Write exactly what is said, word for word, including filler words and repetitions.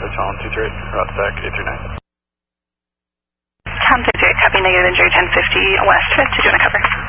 Tom two three eight, route back eight three nine. Tom two three eight, copy negative injury ten fifty west, fifth, did you want to cover?